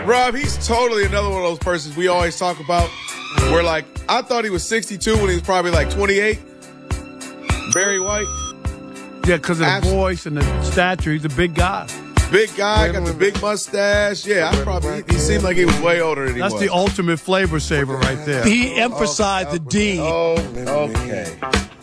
Rob, he's totally another one of those persons we always talk about where, like, I thought he was 62 when he was probably like 28. Barry White. Yeah, because of the voice and the stature. He's a big guy. Big guy, got the big mustache. Yeah, he seemed like he was way older than he was. That's the ultimate flavor saver right there. He emphasized the D. Oh, okay.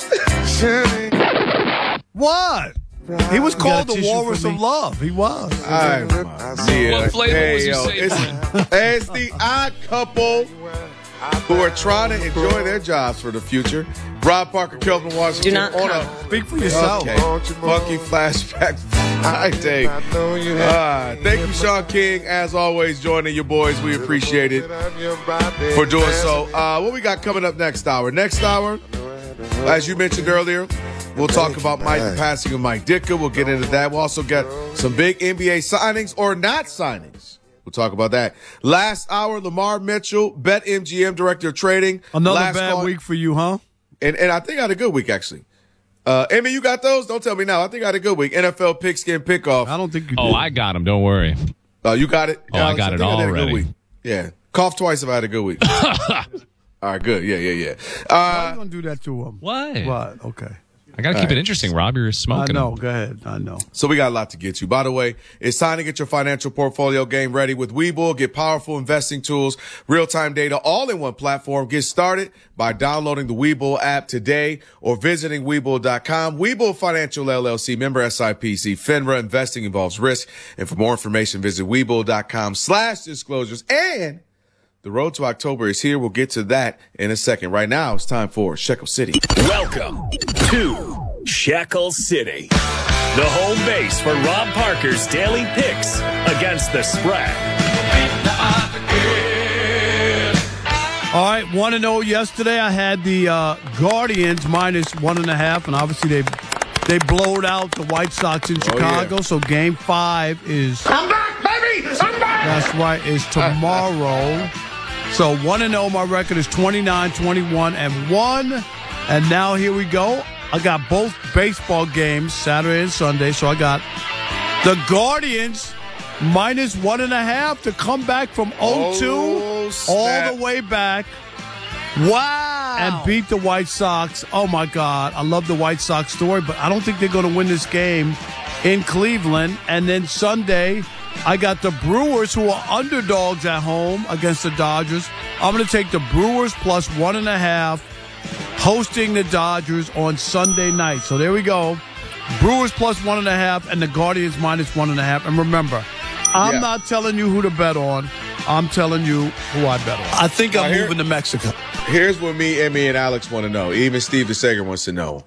What? He was called the Walrus of Love. He was. What flavor was he saying? It's the odd couple who are trying to enjoy their jobs for the future. Rob Parker, Kelvin Washington. Do not on a Speak for yourself. Okay. Funky flashback Friday. Thank you, Sean King, as always, joining your boys. We appreciate it for doing so. What we got coming up next hour? Next hour, as you mentioned earlier, we'll talk about the passing of Mike Ditka. We'll get into that. We'll also get some big NBA signings or not signings. We'll talk about that. Last hour, Lamar Mitchell, BetMGM Director of Trading. Another bad week for you, huh? And I think I had a good week, actually. Amy, you got those? Don't tell me now. I think I had a good week. NFL pigskin pickoff. I don't think you did. Oh, I got them. Don't worry. Oh, you got it? Oh, I got it already. Yeah. Cough twice if I had a good week. All right, good. Yeah. Why are you going to do that to him? What? What? Okay. I got to keep it interesting, Rob. You're smoking. I know. Go ahead. I know. So we got a lot to get to. By the way, it's time to get your financial portfolio game ready with Webull. Get powerful investing tools, real-time data, all in one platform. Get started by downloading the Webull app today or visiting Webull.com. Webull Financial LLC, member SIPC. FINRA. Investing involves risk. And for more information, visit Webull.com/disclosures. And the road to October is here. We'll get to that in a second. Right now, it's time for Shekel City. Welcome to Shekel City, the home base for Rob Parker's daily picks against the spread. All right, 1-0 yesterday. I had the Guardians minus 1.5, and obviously they blowed out the White Sox in Chicago. Yeah. So Game 5 is... I'm back, baby! I'm back! That's right, is tomorrow. So 1-0, my record is 29-21-1. And now here we go. I got both baseball games, Saturday and Sunday. So I got the Guardians minus 1.5 to come back from 0-2 all the way back. Wow. And beat the White Sox. Oh, my God. I love the White Sox story, but I don't think they're going to win this game in Cleveland. And then Sunday, I got the Brewers, who are underdogs at home against the Dodgers. I'm going to take the Brewers plus 1.5, hosting the Dodgers on Sunday night. So there we go. Brewers plus 1.5 and the Guardians minus 1.5. And remember, I'm not telling you who to bet on. I'm telling you who I bet on. I think I'm moving to Mexico. Here's what me and Alex want to know. Even Steve DeSager wants to know.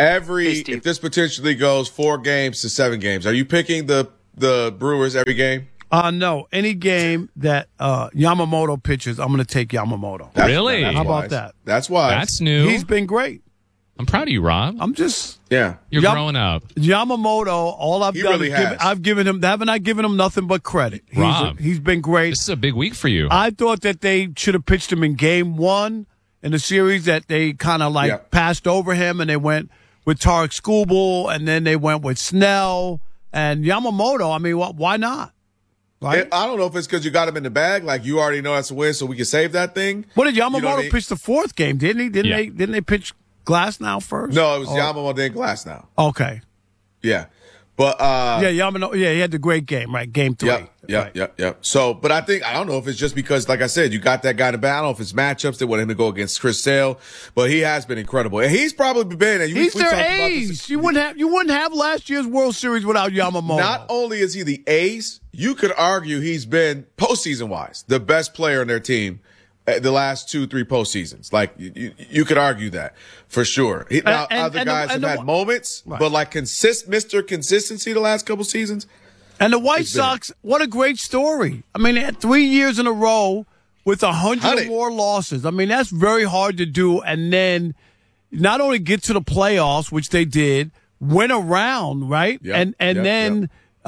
If this potentially goes 4 games to 7 games, are you picking the Brewers every game? No. Any game that Yamamoto pitches, I'm going to take Yamamoto. Really? How about that? That's why. That's new. He's been great. I'm proud of you, Rob. I'm just... Yeah. You're growing up. Yamamoto, all I've done really is I've given him, haven't I given him nothing but credit? Rob. He's been great. This is a big week for you. I thought that they should have pitched him in game 1 in the series, that they kind of passed over him and they went with Tarek Skubal and then they went with Snell and Yamamoto. I mean, why not? Right? I don't know if it's because you got him in the bag, like you already know that's a win, so we can save that thing. What did Yamamoto pitch the 4th game? Didn't he? Didn't they pitch Glasnow first? No, it was Yamamoto then Glasnow. Okay. Yeah. But Yamamoto, he had the great game, right? Game 3. Yep. So, but I don't know if it's just because, like I said, you got that guy in the back. I don't know if it's matchups. They want him to go against Chris Sale, but he has been incredible, and he's probably been. And he's their ace. You wouldn't have last year's World Series without Yamamoto. Not only is he the ace, you could argue he's been postseason wise the best player on their team the last 2-3 postseasons. Like you could argue that for sure. Other guys have had moments, but like Mr. Consistency the last couple seasons. And the White Sox, what a great story. I mean, they had 3 years in a row with 100 or more losses. I mean, that's very hard to do. And then not only get to the playoffs, which they did, win a round, right? And then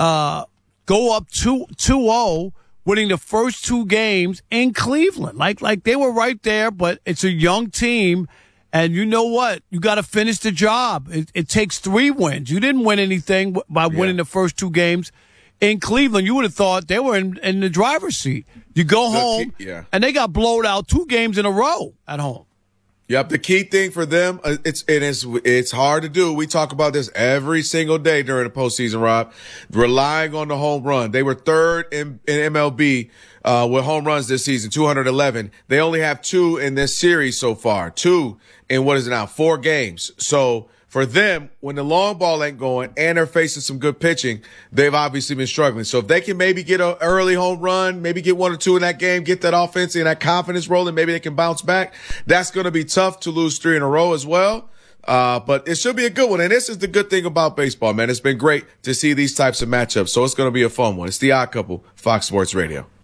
go up 2-0, winning the first 2 games in Cleveland. Like they were right there, but it's a young team. And you know what? You got to finish the job. It takes 3 wins. You didn't win anything by winning the first 2 games in Cleveland, you would have thought they were in the driver's seat. You go home, and they got blowed out 2 games in a row at home. Yep, the key thing for them, it's hard to do. We talk about this every single day during the postseason, Rob. Relying on the home run. They were 3rd in MLB with home runs this season, 211. They only have 2 in this series so far. 2 in, 4 games. So for them, when the long ball ain't going and they're facing some good pitching, they've obviously been struggling. So if they can maybe get an early home run, maybe get 1 or 2 in that game, get that offense and that confidence rolling, maybe they can bounce back. That's going to be tough to lose 3 in a row as well. But it should be a good one. And this is the good thing about baseball, man. It's been great to see these types of matchups. So it's going to be a fun one. It's the Odd Couple, Fox Sports Radio.